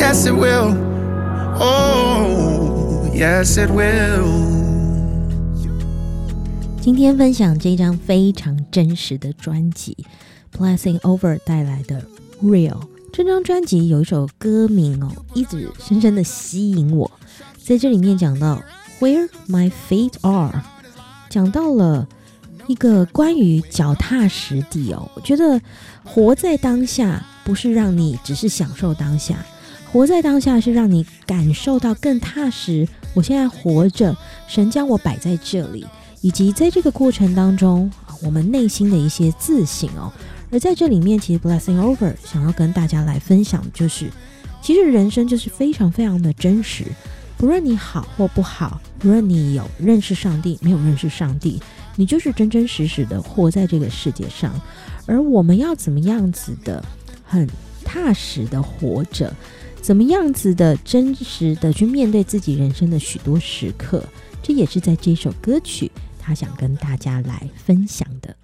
yes it will. Oh, yes it will. 今天分享这张非常真实的专辑 Blessing Over 带来的 Real。 这张专辑有一首歌名一直深深的吸引我，在这里面讲到 Where my feet are， 讲到了一个关于脚踏实地我觉得活在当下不是让你只是享受当下，活在当下是让你感受到更踏实，我现在活着，神将我摆在这里，以及在这个过程当中我们内心的一些自省而在这里面其实 Blessing Over 想要跟大家来分享的就是其实人生就是非常非常的真实，不论你好或不好，不论你有认识上帝没有认识上帝，你就是真真实实的活在这个世界上。而我们要怎么样子的很踏实的活着，怎么样子的真实的去面对自己人生的许多时刻，这也是在这首歌曲他想跟大家来分享的。